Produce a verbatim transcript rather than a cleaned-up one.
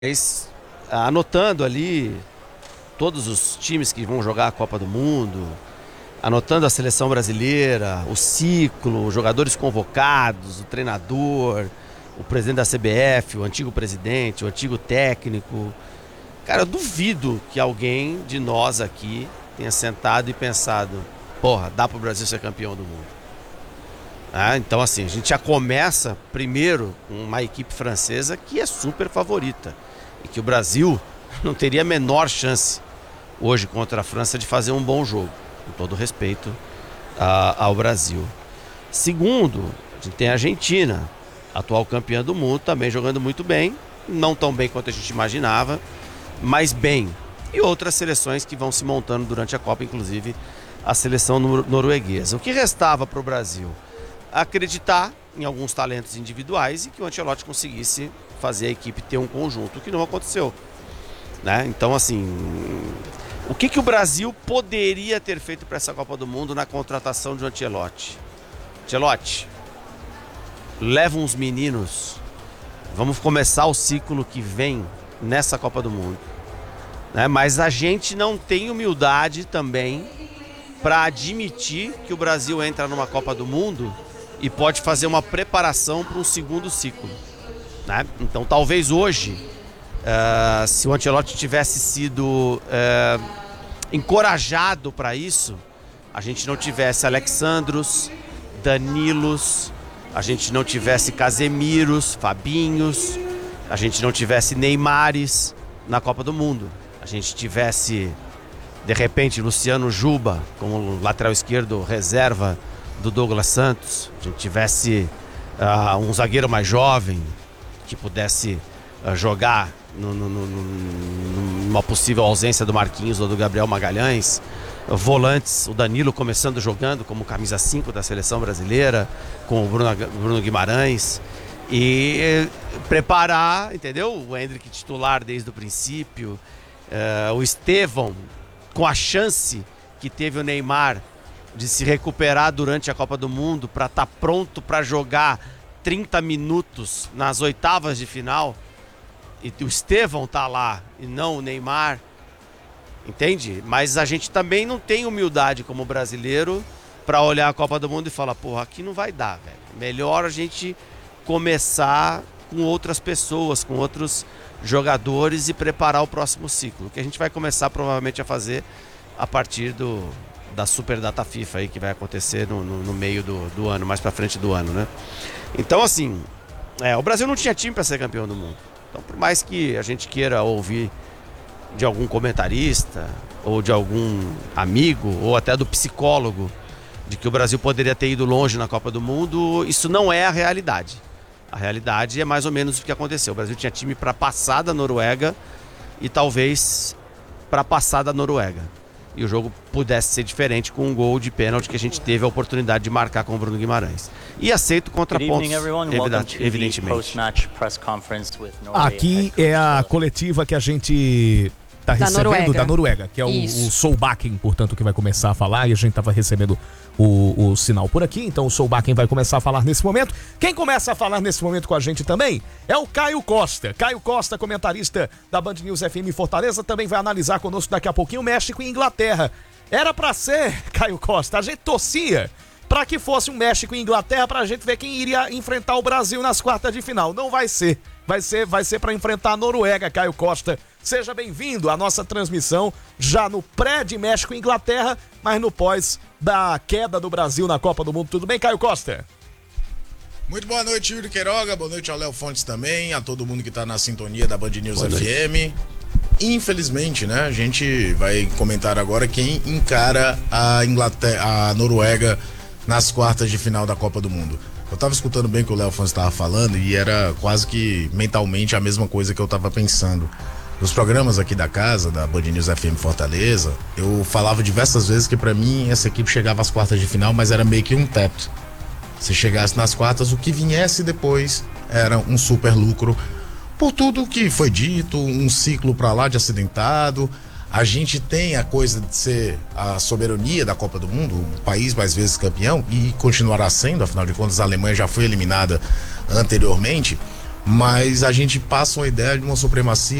anotando ali todos os times que vão jogar a Copa do Mundo, anotando a seleção brasileira, o ciclo, os jogadores convocados, o treinador, o presidente da C B F, o antigo presidente, o antigo técnico. Cara, eu duvido que alguém de nós aqui tenha sentado e pensado, porra, dá pro Brasil ser campeão do mundo. Ah, então assim, a gente já começa primeiro com uma equipe francesa que é super favorita e que o Brasil não teria a menor chance hoje contra a França de fazer um bom jogo, com todo respeito a, ao Brasil. Segundo, a gente tem a Argentina, atual campeã do mundo, também jogando muito bem, não tão bem quanto a gente imaginava, mas bem. E outras seleções que vão se montando durante a Copa, inclusive a seleção norueguesa. O que restava para o Brasil? Acreditar em alguns talentos individuais e que o Ancelotti conseguisse fazer a equipe ter um conjunto, o que não aconteceu, né? Então, assim, o que, que o Brasil poderia ter feito para essa Copa do Mundo na contratação de Ancelotti? Ancelotti, leva uns meninos, vamos começar o ciclo que vem nessa Copa do Mundo, né? Mas a gente não tem humildade também para admitir que o Brasil entra numa Copa do Mundo e pode fazer uma preparação para um segundo ciclo, né? Então talvez hoje, uh, se o Ancelotti tivesse sido uh, encorajado para isso, a gente não tivesse Alexandros, Danilos, a gente não tivesse Casemiros, Fabinhos, a gente não tivesse Neymares na Copa do Mundo, a gente tivesse de repente Luciano Juba como lateral esquerdo reserva do Douglas Santos, a gente tivesse uh, um zagueiro mais jovem que pudesse uh, jogar no, no, no, numa possível ausência do Marquinhos ou do Gabriel Magalhães, uh, volantes, o Danilo começando jogando como camisa cinco da seleção brasileira, com o Bruno, Bruno Guimarães, e uh, preparar, entendeu? O Endrick titular desde o princípio, uh, o Estevão com a chance que teve o Neymar de se recuperar durante a Copa do Mundo para estar tá pronto para jogar trinta minutos nas oitavas de final, e o Estevão tá lá e não o Neymar, entende? Mas a gente também não tem humildade como brasileiro para olhar a Copa do Mundo e falar, porra, aqui não vai dar, velho. Melhor a gente começar com outras pessoas, com outros jogadores e preparar o próximo ciclo, que a gente vai começar provavelmente a fazer a partir do da Super Data FIFA aí, que vai acontecer no, no, no meio do, do ano, mais pra frente do ano, né? Então, assim, é, o Brasil não tinha time para ser campeão do mundo. Então, por mais que a gente queira ouvir de algum comentarista, ou de algum amigo, ou até do psicólogo, de que o Brasil poderia ter ido longe na Copa do Mundo, isso não é a realidade. A realidade é mais ou menos o que aconteceu. O Brasil tinha time para passar da Noruega e talvez para passar da Noruega. E o jogo pudesse ser diferente com um gol de pênalti que a gente teve a oportunidade de marcar com o Bruno Guimarães. E aceito contrapontos, evidentemente. Aqui é a coletiva que a gente está recebendo Noruega. da Noruega, que é o, o Solbakken, portanto, que vai começar a falar, e a gente estava recebendo o, o sinal por aqui, então o Solbakken vai começar a falar nesse momento. Quem começa a falar nesse momento com a gente também é o Caio Costa. Caio Costa, comentarista da Band News F M Fortaleza, também vai analisar conosco daqui a pouquinho México e Inglaterra. Era pra ser, Caio Costa, a gente torcia pra que fosse um México e Inglaterra pra gente ver quem iria enfrentar o Brasil nas quartas de final. Não vai ser. Vai ser, vai ser pra enfrentar a Noruega, Caio Costa. Seja bem-vindo à nossa transmissão, já no pré de México e Inglaterra, mas no pós da queda do Brasil na Copa do Mundo. Tudo bem, Caio Costa? Muito boa noite, Yuri Queiroga. Boa noite ao Léo Fontes também, a todo mundo que tá na sintonia da Band News F M. Infelizmente, né, a gente vai comentar agora quem encara a Inglaterra, a Noruega nas quartas de final da Copa do Mundo. Eu tava escutando bem o que o Léo Fontes estava falando e era quase que mentalmente a mesma coisa que eu tava pensando. Nos programas aqui da casa, da Band News F M Fortaleza, eu falava diversas vezes que pra mim essa equipe chegava às quartas de final, mas era meio que um teto. Se chegasse nas quartas, o que viesse depois era um super lucro. Por tudo que foi dito, um ciclo pra lá de acidentado. A gente tem a coisa de ser a soberania da Copa do Mundo, o país mais vezes campeão, e continuará sendo, afinal de contas a Alemanha já foi eliminada anteriormente. mas a gente passa uma ideia de uma supremacia